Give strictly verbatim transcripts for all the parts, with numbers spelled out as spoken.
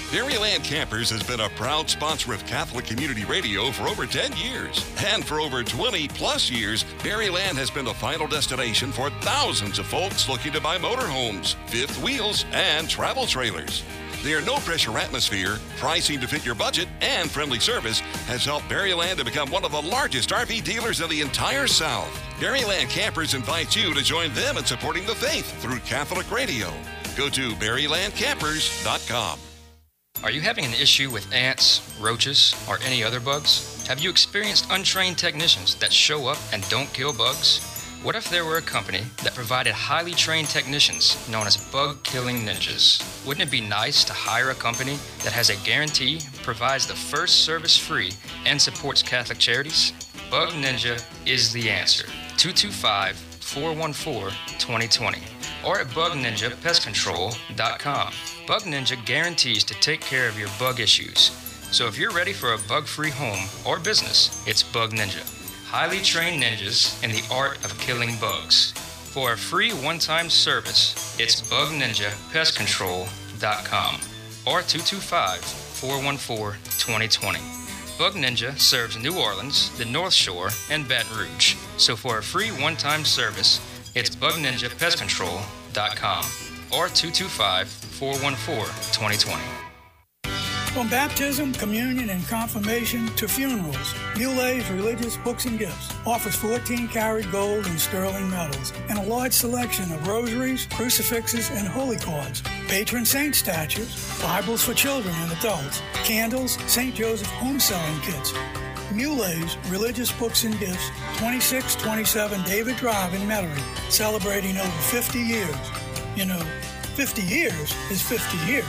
Berryland Campers has been a proud sponsor of Catholic Community Radio for over ten years. And for over twenty plus years, Berryland has been the final destination for thousands of folks looking to buy motorhomes, fifth wheels, and travel trailers. Their no-pressure atmosphere, pricing to fit your budget, and friendly service has helped Berryland to become one of the largest R V dealers in the entire South. Berryland Campers invites you to join them in supporting the faith through Catholic Radio. Go to berryland campers dot com. Are you having an issue with ants, roaches, or any other bugs? Have you experienced untrained technicians that show up and don't kill bugs? What if there were a company that provided highly trained technicians known as bug-killing ninjas? Wouldn't it be nice to hire a company that has a guarantee, provides the first service free, and supports Catholic charities? Bug Ninja is the answer. two two five, four one four, two zero two zero or at bug ninja pest control dot com. Bug Ninja guarantees to take care of your bug issues. So if you're ready for a bug-free home or business, it's Bug Ninja. Highly trained ninjas in the art of killing bugs. For a free one-time service, it's bug ninja pest control dot com or two two five, four one four, two zero two zero. Bug Ninja serves New Orleans, the North Shore, and Baton Rouge. So for a free one-time service, it's bug ninja pest control dot com or two two five, four one four, two zero two zero. From baptism, communion, and confirmation to funerals, Mulet's Religious Books and Gifts offers fourteen karat gold and sterling medals and a large selection of rosaries, crucifixes, and holy cards, patron saint statues, Bibles for children and adults, candles, Saint Joseph home selling kits. Mulet's Religious Books and Gifts, twenty-six twenty-seven David Drive in Metairie, celebrating over fifty years. You know, fifty years is fifty years.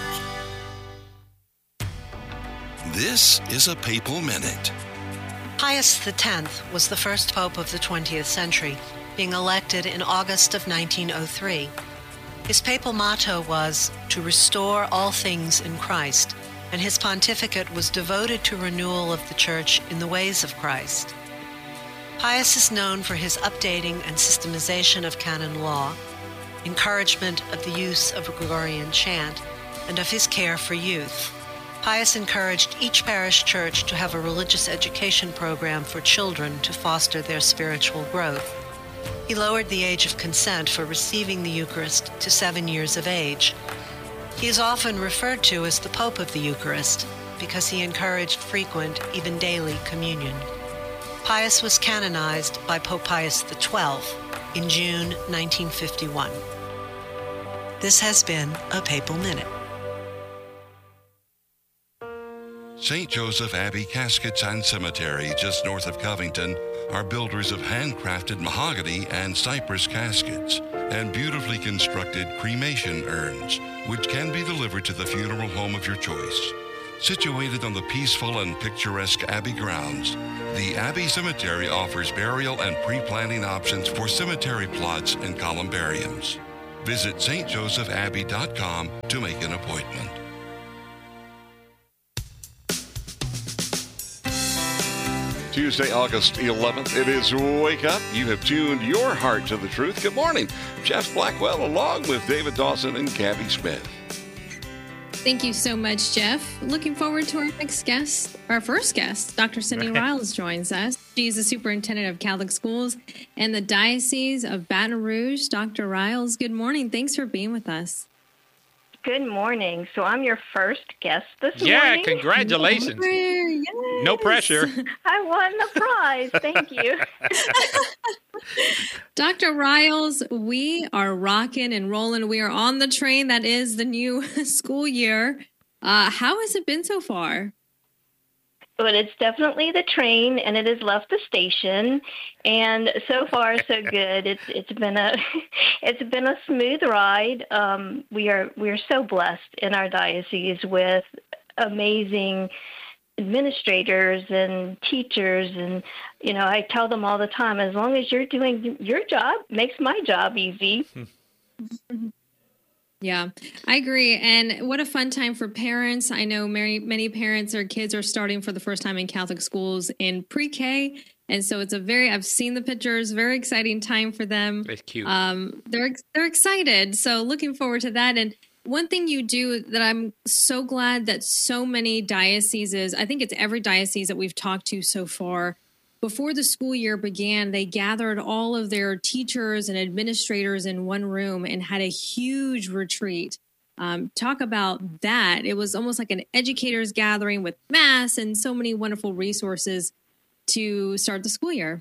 This is a Papal Minute. Pius the tenth was the first pope of the twentieth century, being elected in August of nineteen oh three. His papal motto was, to restore all things in Christ, and his pontificate was devoted to renewal of the Church in the ways of Christ. Pius is known for his updating and systemization of canon law, encouragement of the use of Gregorian chant, and of his care for youth. Pius encouraged each parish church to have a religious education program for children to foster their spiritual growth. He lowered the age of consent for receiving the Eucharist to seven years of age. He is often referred to as the Pope of the Eucharist because he encouraged frequent, even daily, communion. Pius was canonized by Pope Pius the twelfth in June nineteen fifty-one. This has been a Papal Minute. Saint Joseph Abbey Caskets and Cemetery, just north of Covington, are builders of handcrafted mahogany and cypress caskets and beautifully constructed cremation urns, which can be delivered to the funeral home of your choice. Situated on the peaceful and picturesque Abbey grounds, the Abbey Cemetery offers burial and pre-planning options for cemetery plots and columbariums. Visit s t joseph abbey dot com to make an appointment. Tuesday, August eleventh. It is Wake Up. You have tuned your heart to the truth. Good morning. Jeff Blackwell along with David Dawson and Gabby Smith. Thank you so much, Jeff. Looking forward to our next guest, our first guest. Doctor Cindy Riles joins us. She is the superintendent of Catholic schools in the Diocese of Baton Rouge. Doctor Riles, good morning. Thanks for being with us. Good morning. So I'm your first guest this yeah, morning. Yeah, congratulations. Yes. No pressure. I won the prize. Thank you. Doctor Riles, we are rocking and rolling. We are on the train that is the new school year. Uh, how has it been so far? But it's definitely the train, and it has left the station, and so far so good. It's it's been a it's been a smooth ride. Um, we are we are so blessed in our diocese with amazing administrators and teachers, and you know I tell them all the time, as long as you're doing your job, makes my job easy. Yeah, I agree. And what a fun time for parents. I know many, many parents or kids are starting for the first time in Catholic schools in pre-K. And so it's a very, I've seen the pictures, very exciting time for them. It's cute. Um, they're, they're excited. So looking forward to that. And one thing you do that I'm so glad that so many dioceses, I think it's every diocese that we've talked to so far, before the school year began, they gathered all of their teachers and administrators in one room and had a huge retreat. Um, talk about that. It was almost like an educators gathering with mass and so many wonderful resources to start the school year.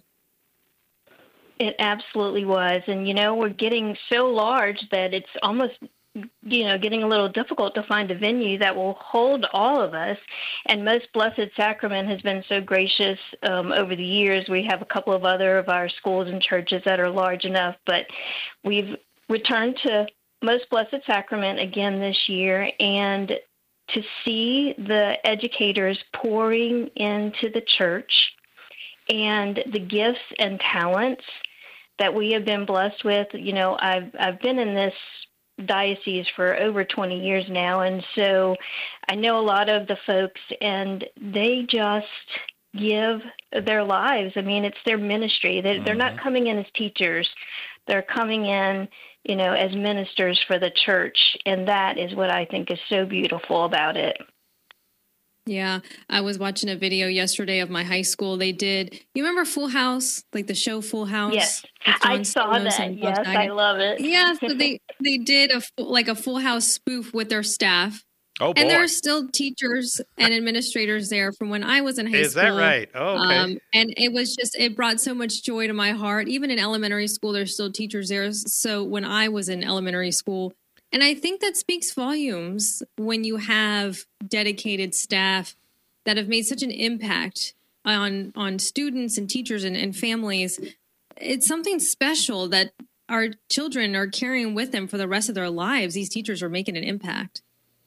It absolutely was. And, you know, we're getting so large that it's almost, you know, getting a little difficult to find a venue that will hold all of us. And Most Blessed Sacrament has been so gracious um, over the years. We have a couple of other of our schools and churches that are large enough, but we've returned to Most Blessed Sacrament again this year, and to see the educators pouring into the church and the gifts and talents that we have been blessed with. You know, I've I've been in this diocese for over twenty years now, and so I know a lot of the folks, and they just give their lives. I mean, it's their ministry. They, mm-hmm. They're not coming in as teachers. They're coming in, you know, as ministers for the church, and that is what I think is so beautiful about it. Yeah, I was watching a video yesterday of my high school. They did, you remember Full House, like the show Full House? Yes, I saw Stamos that. Yes, I love it. Yeah, so they, they did a like a Full House spoof with their staff. Oh, boy. And there are still teachers and administrators there from when I was in high Is school. Is that right? Oh, okay. Um, and it was just, it brought so much joy to my heart. Even in elementary school, there's still teachers there. So when I was in elementary school, and I think that speaks volumes when you have dedicated staff that have made such an impact on on students and teachers and, and families. It's something special that our children are carrying with them for the rest of their lives. These teachers are making an impact.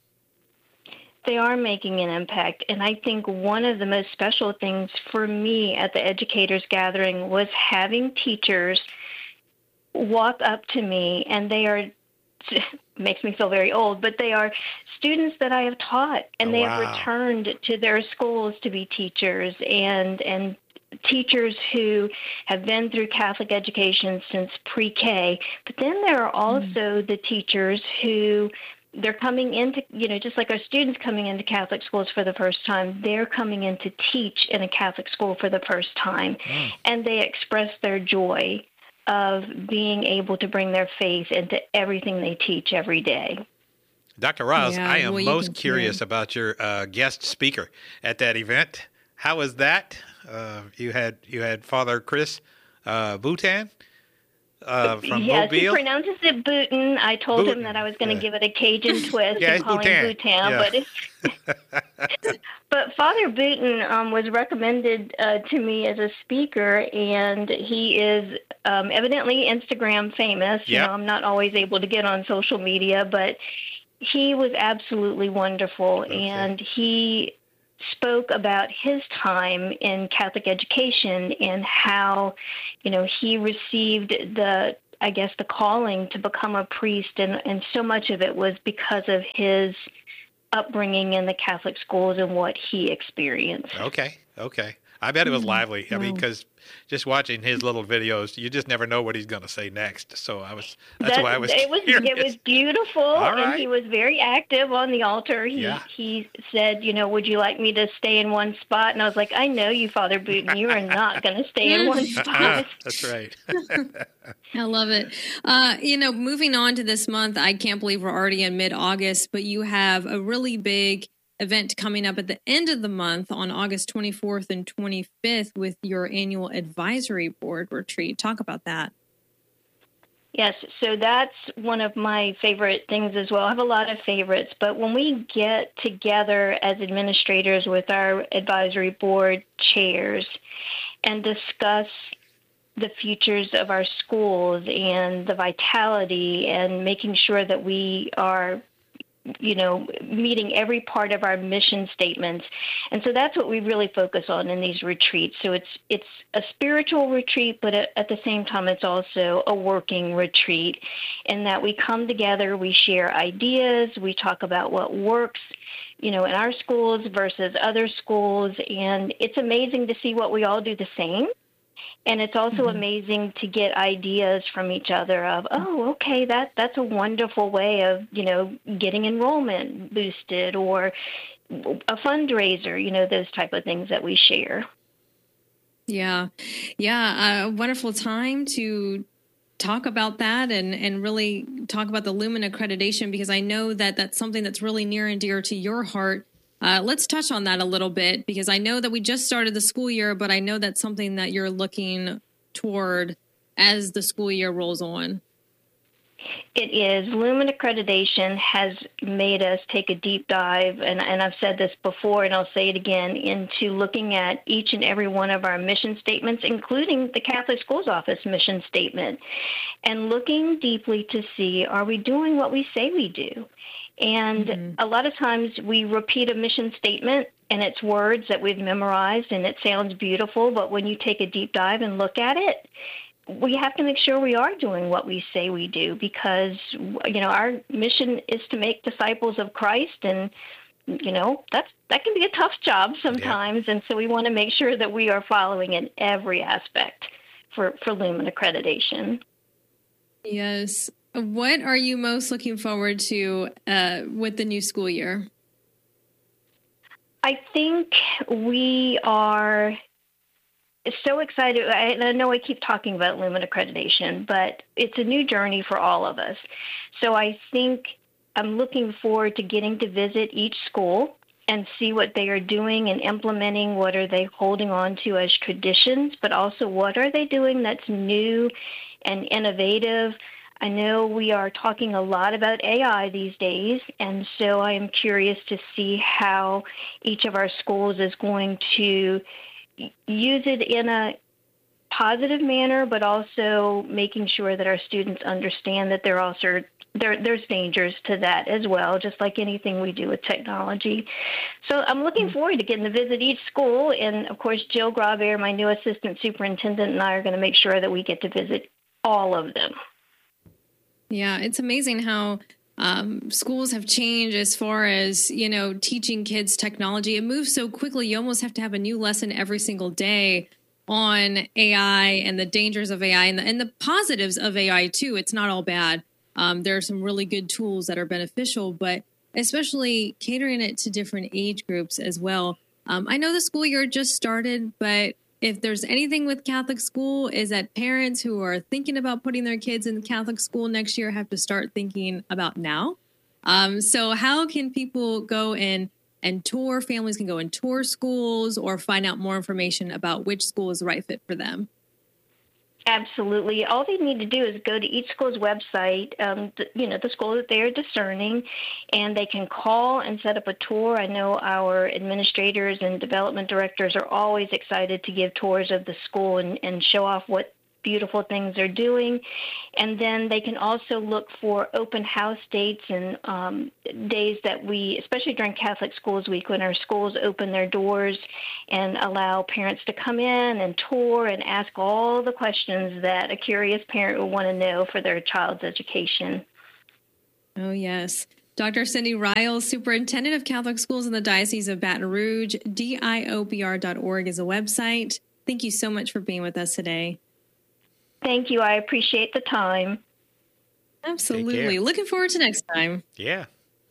They are making an impact. And I think one of the most special things for me at the Educators Gathering was having teachers walk up to me, and they are, makes me feel very old, but they are students that I have taught, and oh, they wow. have returned to their schools to be teachers, and and teachers who have been through Catholic education since pre-K. But then there are also mm. the teachers who they're coming into, you know, just like our students coming into Catholic schools for the first time, they're coming in to teach in a Catholic school for the first time. Mm. And they express their joy of being able to bring their faith into everything they teach every day. Doctor Riles, yeah, I am well, most curious about your uh, guest speaker at that event. How was that? Uh, you had you had Father Chris uh, Boutin uh, from yes, Mobile. He pronounces it Boutin. I told Boutin. him that I was going to yeah. give it a Cajun twist yeah, and call Boutin. him Boutin. Yeah. But, it's, but Father Boutin um, was recommended uh, to me as a speaker, and he is um, evidently Instagram famous. You yep. know, I'm not always able to get on social media, but he was absolutely wonderful, okay. and he spoke about his time in Catholic education and how, you know, he received the, I guess, the calling to become a priest, and, and so much of it was because of his upbringing in the Catholic schools and what he experienced. Okay, okay. I bet it was lively. I mean, because just watching his little videos, you just never know what he's going to say next. So I was, that's, that's why I was it was curious. It was beautiful, All right. and he was very active on the altar. He yeah. he said, you know, would you like me to stay in one spot? And I was like, I know you, Father Boutin. You are not going to stay in one spot. That's right. I love it. Uh, you know, moving on to this month, I can't believe we're already in mid-August, but you have a really big event coming up at the end of the month on August twenty-fourth and twenty-fifth with your annual advisory board retreat. Talk about that. Yes, so that's one of my favorite things as well. I have a lot of favorites, but when we get together as administrators with our advisory board chairs and discuss the futures of our schools and the vitality and making sure that we are, you know, meeting every part of our mission statements. And so that's what we really focus on in these retreats. So it's it's a spiritual retreat, but at, at the same time, it's also a working retreat in that we come together, we share ideas, we talk about what works, you know, in our schools versus other schools. And it's amazing to see what we all do the same And it's also mm-hmm. amazing to get ideas from each other of, oh, okay, that that's a wonderful way of, you know, getting enrollment boosted, or a fundraiser, you know, those type of things that we share. Yeah. Yeah. A wonderful time to talk about that and, and really talk about the Lumen accreditation, because I know that that's something that's really near and dear to your heart. Uh, let's touch on that a little bit, because I know that we just started the school year, but I know that's something that you're looking toward as the school year rolls on. It is. Lumen accreditation has made us take a deep dive, and, and I've said this before and I'll say it again, into looking at each and every one of our mission statements, including the Catholic Schools Office mission statement, and looking deeply to see, are we doing what we say we do? And mm-hmm. a lot of times we repeat a mission statement and it's words that we've memorized and it sounds beautiful, but when you take a deep dive and look at it, we have to make sure we are doing what we say we do, because, you know, our mission is to make disciples of Christ, and, you know, that's that can be a tough job sometimes. Yeah. And so we want to make sure that we are following in every aspect for, for Lumen accreditation. Yes. What are you most looking forward to uh, with the new school year? I think we are so excited. I know I keep talking about Lumen accreditation, but it's a new journey for all of us. So I think I'm looking forward to getting to visit each school and see what they are doing and implementing. What are they holding on to as traditions, but also what are they doing that's new and innovative? I know we are talking a lot about A I these days, and so I am curious to see how each of our schools is going to use it in a positive manner, but also making sure that our students understand that there also there there's dangers to that as well, just like anything we do with technology. So I'm looking forward to getting to visit each school, and of course Jill Graver, my new assistant superintendent, and I are going to make sure that we get to visit all of them. Yeah, it's amazing how Um, schools have changed as far as, you know, teaching kids technology. It moves so quickly. You almost have to have a new lesson every single day on A I and the dangers of A I and the, and the positives of A I too. It's not all bad. Um, there are some really good tools that are beneficial, but especially catering it to different age groups as well. Um, I know the school year just started, but if there's anything with Catholic school, is that parents who are thinking about putting their kids in Catholic school next year have to start thinking about now. Um, so how can people go in and tour? Families can go and tour schools or find out more information about which school is the right fit for them. Absolutely. All they need to do is go to each school's website, um, the, you know, the school that they are discerning, and they can call and set up a tour. I know our administrators and development directors are always excited to give tours of the school and, and show off what beautiful things they're doing. And then they can also look for open house dates and um, days that we, especially during Catholic Schools Week, when our schools open their doors and allow parents to come in and tour and ask all the questions that a curious parent would want to know for their child's education. Oh, yes. Doctor Cindy Riles, Superintendent of Catholic Schools in the Diocese of Baton Rouge. D I O B R dot org is a website. Thank you so much for being with us today. Thank you. I appreciate the time. Absolutely. Looking forward to next time. Yeah.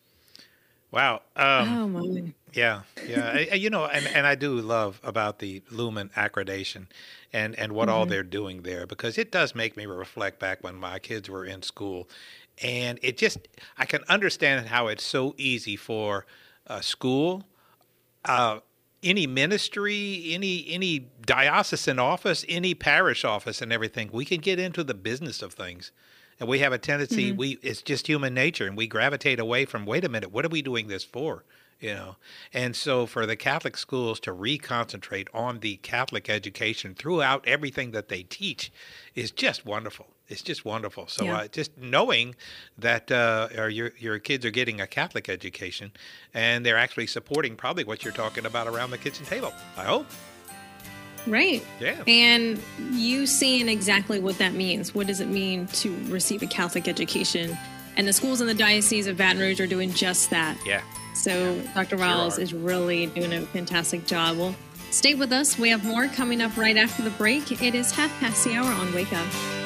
Wow. Um, oh, my. Yeah. Yeah. I, you know, and, and I do love about the Lumen accreditation and, and what mm-hmm. all they're doing there, because it does make me reflect back when my kids were in school. And it just, I can understand how it's so easy for a school, uh, any ministry, any any diocesan office, any parish office and everything. We can get into the business of things. And we have a tendency, mm-hmm. we it's just human nature, and we gravitate away from, wait a minute, what are we doing this for? You know, and so for the Catholic schools to reconcentrate on the Catholic education throughout everything that they teach is just wonderful. It's just wonderful. So yeah. uh, just knowing that uh, or your your kids are getting a Catholic education and they're actually supporting probably what you're talking about around the kitchen table, I hope. Right. Yeah. And you seeing exactly what that means. What does it mean to receive a Catholic education? And the schools in the Diocese of Baton Rouge are doing just that. Yeah. So yeah. Doctor Riles sure is really doing a fantastic job. Well, Stay with us. We have more coming up right after the break. It is half past the hour on Wake Up.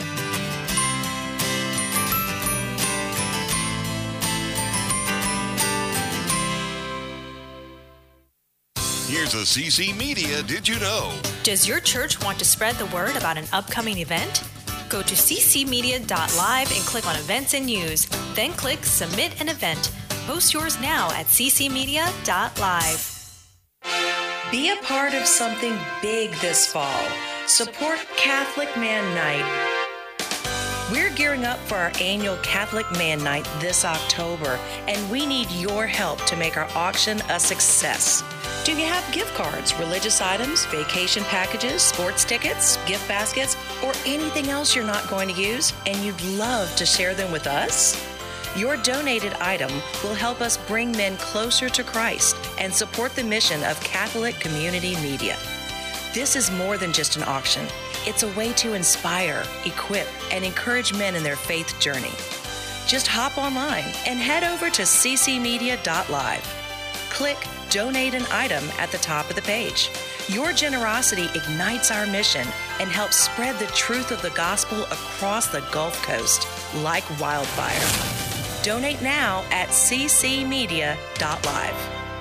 Here's a C C Media Did You Know? Does your church want to spread the word about an upcoming event? Go to c c media dot live and click on Events and News. Then click Submit an Event. Post yours now at c c media dot live. Be a part of something big this fall. Support Catholic Man Night. We're gearing up for our annual Catholic Man Night this October, and we need your help to make our auction a success. Do you have gift cards, religious items, vacation packages, sports tickets, gift baskets, or anything else you're not going to use, and you'd love to share them with us? Your donated item will help us bring men closer to Christ and support the mission of Catholic Community Media. This is more than just an auction. It's a way to inspire, equip, and encourage men in their faith journey. Just hop online and head over to c c media dot live. Click Donate an Item at the top of the page. Your generosity ignites our mission and helps spread the truth of the gospel across the Gulf Coast like wildfire. Donate now at c c media dot live.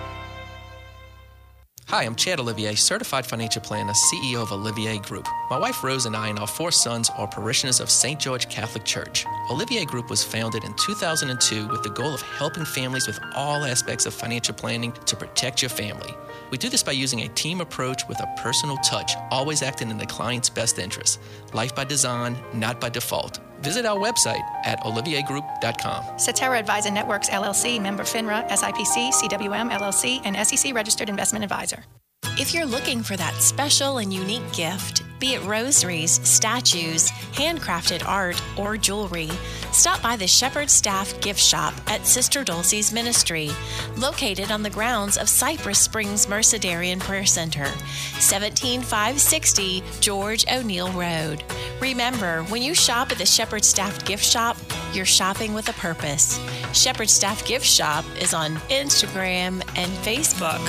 Hi, I'm Chad Olivier, Certified Financial Planner, C E O of Olivier Group. My wife Rose and I and our four sons are parishioners of Saint George Catholic Church. Olivier Group was founded in two thousand two with the goal of helping families with all aspects of financial planning to protect your family. We do this by using a team approach with a personal touch, always acting in the client's best interest. Life by design, not by default. Visit our website at olivier group dot com. Cetera Advisor Networks, L L C, member FINRA, S I P C, C W M, L L C, and S E C registered investment advisor. If you're looking for that special and unique gift, be it rosaries, statues, handcrafted art, or jewelry, stop by the Shepherd Staff Gift Shop at Sister Dulcie's Ministry, located on the grounds of Cypress Springs Mercedarian Prayer Center, seventeen five sixty George O'Neill Road. Remember, when you shop at the Shepherd Staff Gift Shop, you're shopping with a purpose. Shepherd Staff Gift Shop is on Instagram and Facebook.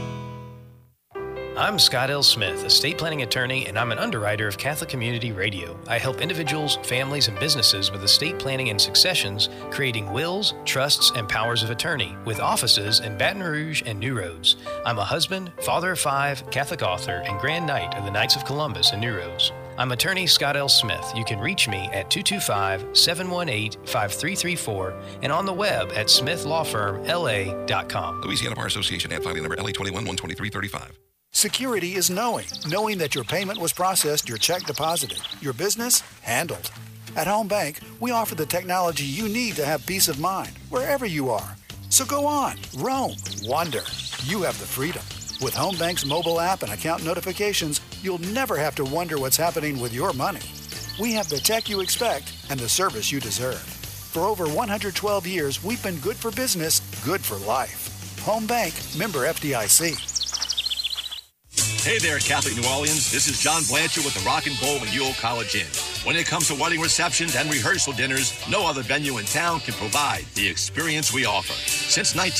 I'm Scott L. Smith, estate planning attorney, and I'm an underwriter of Catholic Community Radio. I help individuals, families, and businesses with estate planning and successions, creating wills, trusts, and powers of attorney, with offices in Baton Rouge and New Roads. I'm a husband, father of five, Catholic author, and Grand Knight of the Knights of Columbus in New Roads. I'm attorney Scott L. Smith. You can reach me at two two five, seven one eight, five three three four and on the web at smith law firm l a dot com. Louisiana Bar Association, ad filing number L A twenty-one one twenty-three thirty-five. Security is knowing. Knowing that your payment was processed, your check deposited, your business handled. At Home Bank, we offer the technology you need to have peace of mind wherever you are. So go on, roam, wander. You have the freedom. With Home Bank's mobile app and account notifications, you'll never have to wonder what's happening with your money. We have the tech you expect and the service you deserve. For over one hundred twelve years, we've been good for business, good for life. Home Bank, member F D I C. Hey there, Catholic New Orleans. This is John Blanchard with the Rock and Bowl and Ewell College Inn. When it comes to wedding receptions and rehearsal dinners, no other venue in town can provide the experience we offer. Since nineteen